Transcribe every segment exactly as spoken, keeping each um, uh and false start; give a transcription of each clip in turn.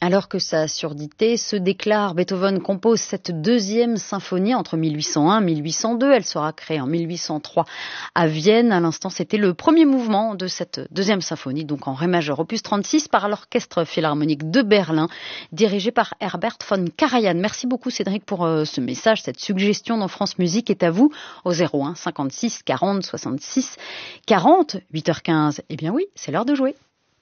Alors que sa surdité se déclare, Beethoven compose cette deuxième symphonie entre mille huit cent un et mille huit cent deux. Elle sera créée en mille huit cent trois à Vienne. À l'instant, c'était le premier mouvement de cette deuxième symphonie, donc en ré majeur, opus trente-six, par l'Orchestre Philharmonique de Berlin, dirigé par Herbert von Karajan. Merci beaucoup Cédric pour euh, ce message, cette suggestion dans France Musique est à vous au zéro un cinquante-six quarante soixante-six quarante. huit heures quinze. Eh bien oui, c'est l'heure de jouer.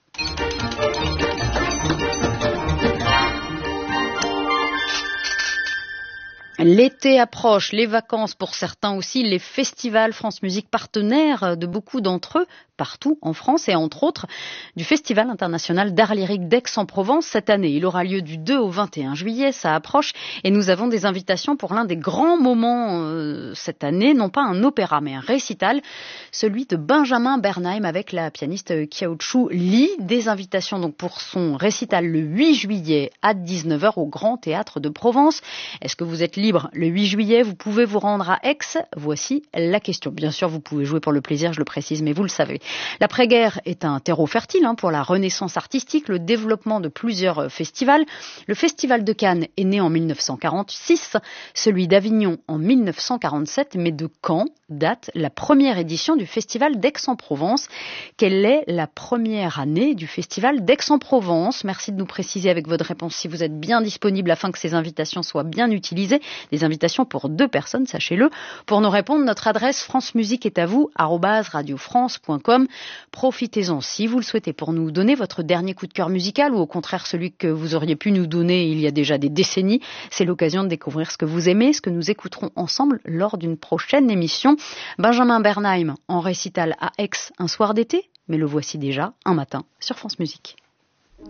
L'été approche, les vacances pour certains aussi, les festivals France Musique partenaires de beaucoup d'entre eux, partout en France et entre autres du Festival international d'art lyrique d'Aix-en-Provence cette année. Il aura lieu du deux au vingt et un juillet, ça approche et nous avons des invitations pour l'un des grands moments euh, cette année, non pas un opéra mais un récital, celui de Benjamin Bernheim avec la pianiste Qiao-Chu Li. Des invitations donc pour son récital le huit juillet à dix-neuf heures au Grand Théâtre de Provence. Est-ce que vous êtes libre le huit juillet? Vous pouvez vous rendre à Aix? Voici la question. Bien sûr, vous pouvez jouer pour le plaisir, je le précise, mais vous le savez. L'après-guerre est un terreau fertile hein, pour la renaissance artistique, le développement de plusieurs festivals. Le Festival de Cannes est né en mille neuf cent quarante-six, celui d'Avignon en mille neuf cent quarante-sept, mais de quand date la première édition du Festival d'Aix-en-Provence? Quelle est la première année du Festival d'Aix-en-Provence? Merci de nous préciser avec votre réponse si vous êtes bien disponible afin que ces invitations soient bien utilisées. Des invitations pour deux personnes, sachez-le. Pour nous répondre, notre adresse France Musique est à vous, arobase radiofrance point com. Profitez-en si vous le souhaitez pour nous donner votre dernier coup de cœur musical ou au contraire celui que vous auriez pu nous donner il y a déjà des décennies. C'est l'occasion de découvrir ce que vous aimez, ce que nous écouterons ensemble lors d'une prochaine émission. Benjamin Bernheim en récital à Aix un soir d'été, mais le voici déjà un matin sur France Musique.